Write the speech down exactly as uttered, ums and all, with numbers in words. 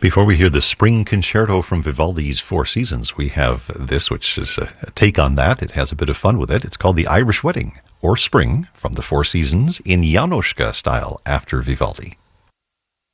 Before we hear the Spring Concerto from Vivaldi's Four Seasons, we have this, which is a, a take on that. It has a bit of fun with it. It's called The Irish Wedding, or Spring, from the Four Seasons in Janoschka style after Vivaldi.